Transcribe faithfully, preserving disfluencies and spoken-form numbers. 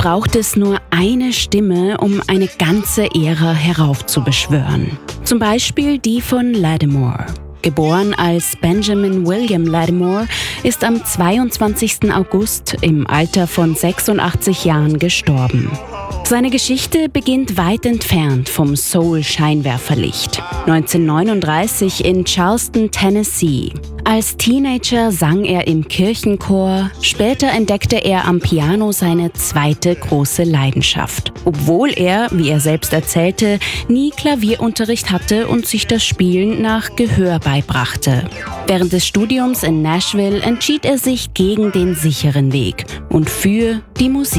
braucht es nur eine Stimme, um eine ganze Ära heraufzubeschwören. Zum Beispiel die von Lattimore. Geboren als Benjamin William Lattimore, ist am zweiundzwanzigsten August im Alter von sechsundachtzig Jahren gestorben. Seine Geschichte beginnt weit entfernt vom Soul-Scheinwerferlicht. neunzehnhundertneununddreißig in Charleston, Tennessee. Als Teenager sang er im Kirchenchor, später entdeckte er am Piano seine zweite große Leidenschaft. Obwohl er, wie er selbst erzählte, nie Klavierunterricht hatte und sich das Spielen nach Gehör beibrachte. Während des Studiums in Nashville entschied er sich gegen den sicheren Weg und für die Musik.